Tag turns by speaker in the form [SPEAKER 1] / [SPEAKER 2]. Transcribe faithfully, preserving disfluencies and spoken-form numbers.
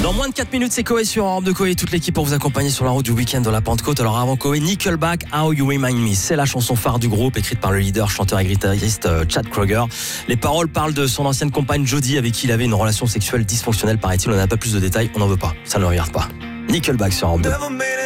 [SPEAKER 1] Dans moins de quatre minutes, c'est Koé sur Europe de Koé. Toute l'équipe pour vous accompagner sur la route du week-end dans la Pentecôte. Alors avant Koé, Nickelback, How You Remind Me. C'est la chanson phare du groupe, écrite par le leader, chanteur et guitariste euh, Chad Kroeger. Les paroles parlent de son ancienne compagne Jodie, avec qui il avait une relation sexuelle dysfonctionnelle, paraît-il. On n'a pas plus de détails, on n'en veut pas. Ça ne le regarde pas. Nickelback sur Europe deux.